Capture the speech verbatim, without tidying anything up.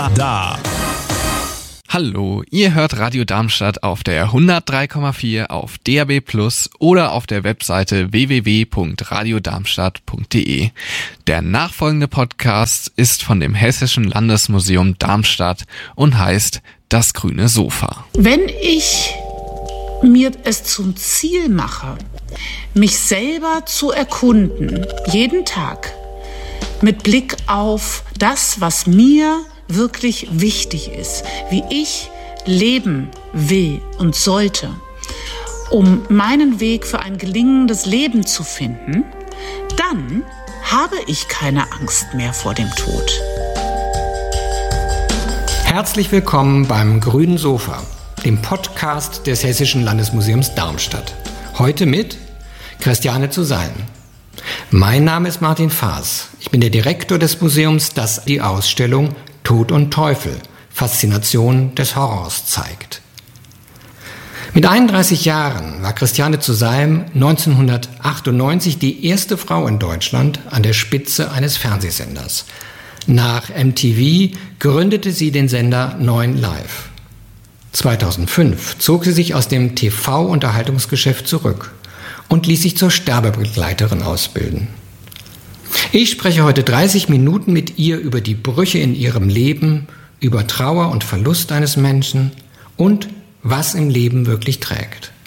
Da. Hallo, ihr hört Radio Darmstadt auf der hundertdrei Komma vier, auf D A B plus oder auf der Webseite w w w punkt radio darmstadt punkt d e. Der nachfolgende Podcast ist von dem Hessischen Landesmuseum Darmstadt und heißt Das grüne Sofa. Wenn ich mir es zum Ziel mache, mich selber zu erkunden, jeden Tag, mit Blick auf das, was mir wirklich wichtig ist, wie ich leben will und sollte, um meinen Weg für ein gelingendes Leben zu finden, dann habe ich keine Angst mehr vor dem Tod. Herzlich willkommen beim Grünen Sofa, dem Podcast des Hessischen Landesmuseums Darmstadt. Heute mit Christiane zu Salm. Mein Name ist Martin Faas. Ich bin der Direktor des Museums, das die Ausstellung Tod und Teufel, Faszination des Horrors zeigt. Mit einunddreißig Jahren war Christiane zu Salm neunzehnhundertachtundneunzig die erste Frau in Deutschland an der Spitze eines Fernsehsenders. Nach M T V gründete sie den Sender neun Live. zweitausendfünf zog sie sich aus dem T V-Unterhaltungsgeschäft zurück und ließ sich zur Sterbebegleiterin ausbilden. Ich spreche heute dreißig Minuten mit ihr über die Brüche in ihrem Leben, über Trauer und Verlust eines Menschen und was im Leben wirklich trägt.